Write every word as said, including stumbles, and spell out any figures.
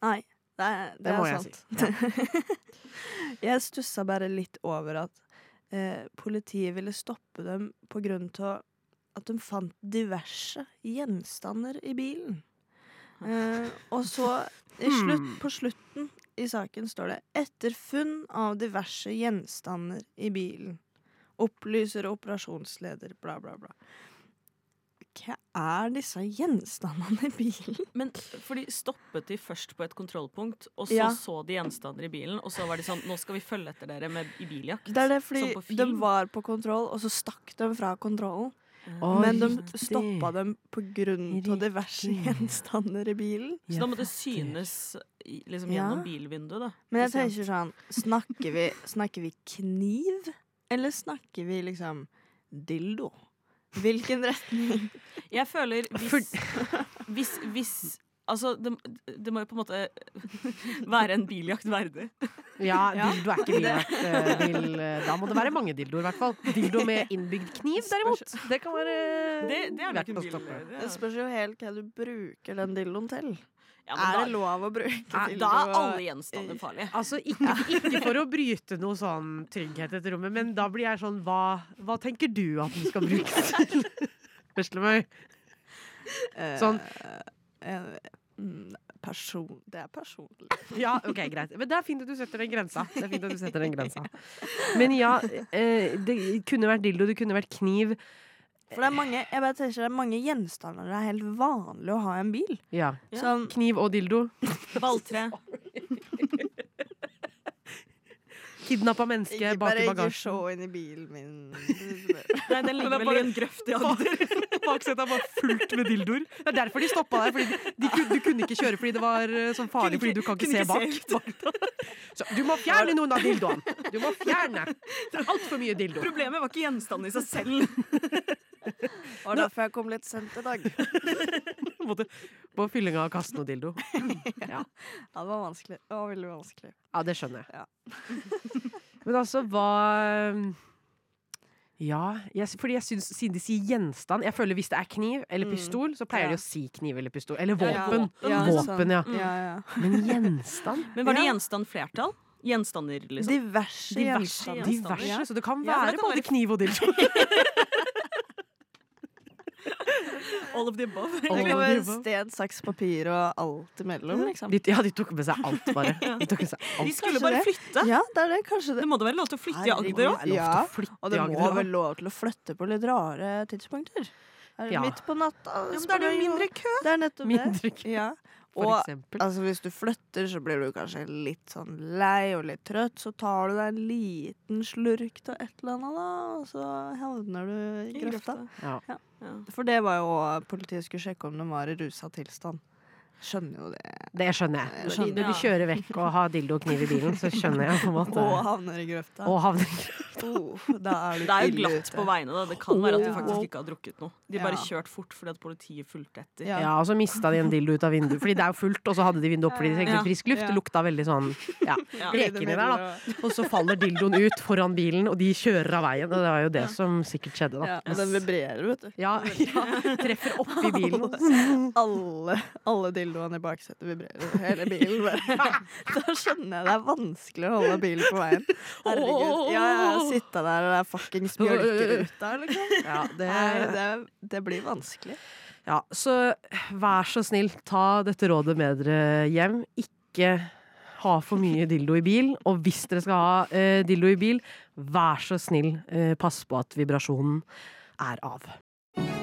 Nei, det er, det Det må er jeg sant. si. Ja. Jeg stussa bare litt over at eh, politiet ville stoppe dem på grunn av at de fant diverse gjenstander i bilen. Eh, og så i slutt, på slutten i saken står det etter funn av diverse gjenstander i bilen. Opplyser operasjonsleder, bla bla bla. Hva er disse gjenstandene i bilen? Men fordi stoppet de først på et kontrollpunkt, og så Ja. så de gjenstander i bilen, og så var de sånn, nå skal vi følge etter dere med, i biljakt. Det er det fordi Som på film. de var på kontroll, og så stakk de fra kontrollen. Å, Men de riktig. stoppa dem på grunn av diverse Riktig. gjenstander i bilen. Så da måtte det synes i- liksom Ja. gjennom bilvinduet, da. Men jeg Ikke sant? tenker sånn, snakker vi, snakker vi kniv, eller snakker vi liksom dildo? Hvilken retning? Jeg føler hvis, hvis, hvis altså, det, det må jo på en måte være en biljakt verdig. Ja, dildo er ikke biljakt. eh, Bil, da må det være mange dildoer, i hvert fall. Dildo med innbygd kniv, derimot. Det kan være Det, det er nok verdt en å bil. stoppe. Det Det er- spørs jo helt hva du bruker den dildoen til. Ja, men Er da, det lov å bruke Ja, dildo? da er alle gjenstander farlige. Altså, ikke, ikke for å bryte noe sånn trygghet etter rommet, men da blir jeg sånn, hva, hva tenker du at den skal brukes til? Veslemøy. Eh, Sånn. eh, mm, person, det er personlig. Ja, ok, greit. Men det er fint at du setter den grensa. Det er fint at du setter den grensa. Men ja, eh, det kunne vært dildo, det kunne vært kniv. For det er mange, jeg bare tenker, det er mange gjenstander det er helt vanlig å ha i en bil. Ja. Ja. Sånn, Kniv og dildo. Balltre. Kidnappa menneske ikke bak bare i ikke bagasjen. se inn i bilen min. Nei, den ligger vel i en grøft i Agder. Baksetet er bare fullt med dildoer. Det er derfor de stoppa deg. Fordi de, de, kunne- du kunne ikke kjøre fordi det var eh, sånn farlig, fordi du kan ikke se Kunne bak. Så du må fjerne noen av dildoene. Du må fjerne. Det er altfor mye dildo. Problemet var ikke gjenstanden i seg selv. Og derfor jeg kom litt sent i dag. Måtte på fyllinga av kasse noe dildo. Ja. Ja, det var vanskelig. Det var veldig vanskelig. Ja, det skjønner jeg. Ja. Men altså, hva Ja, jeg, fordi jeg syns, siden de sier gjenstand. Jeg føler hvis det er kniv eller pistol, så pleier Ja. de å si kniv eller pistol. Eller Ja, våpen. Ja, Våpen, ja. sånn. Ja, ja. Men gjenstand? Men var det Ja. gjenstand flertall? Gjenstander, liksom? Diverse, Diverse gjenstander. gjenstander. Diverse, Ja. så det kan Ja, for være det kan både være- kniv og dildo. All of the above. Det All kan of the være above. sten, saks, papir og alt imellom, liksom. De, ja, de tok med seg alt, bare. De tok med seg De alt. skulle Kanskje bare det. flytte. Ja, det er det. Kanskje det. Det må da være lov til å flytte i Agder Herregud. òg? Det er lov Ja, til å flytte og det i må Agder, vel lov til å flytte på litt rare tidspunkter. Er det Ja. Midt på natta. Ja, men så da er det jo jo- mindre kø. Det er nettopp Mindre det. kø, Ja. for Og eksempel. altså, hvis du flytter, så blir du kanskje litt sånn lei og litt trøtt. Så tar du deg en liten slurk til et eller annet, da, og så havner du i grøfta. Ja. Ja. For det var jo også politiet skulle sjekke om de var i rusa tilstand. Skjønner jo det. Det skjønner jeg. Jeg skjønner. Når de kjører vekk og har dildo og kniv i bilen, så skjønner jeg på en måte. Og havner i grøfta. Og havner i grøfta. Oh, da er du Det er jo ille glatt ute. på veiene. Da. Det kan være at de Oh. faktisk ikke har drukket noe. De Ja. bare kjørt fort fordi at politiet fulgte etter. Ja. Ja, og så mista de en dildo ut av vinduet. Fordi det er jo fullt, og så hadde de vinduet opp fordi de tenkte Ja. litt frisk luft. Ja. Det lukta veldig sånn ja, Ja. blekende der, da. Og så faller dildoen ut foran bilen, og de kjører av veien. Og det var jo det som sikkert skjedde, da. Ja, og den vibrerer, vet du. Ja, ja, treffer oppi bilen. Alle, alle dildoene i baksetet vibrerer. Hele bilen bare. Da skjønner jeg det er vanskelig å holde bilen på veien. Herregud. Ja, ja, sitte der og det er fuckings mjølkeruta, liksom. Ja, det, Nei, det, det blir vanskelig. ja, så vær så snill, ta dette rådet med dere hjem. Ikke ha for mye dildo i bil, og hvis dere skal ha eh, dildo i bil, vær så snill, eh, pass på at vibrasjonen er av.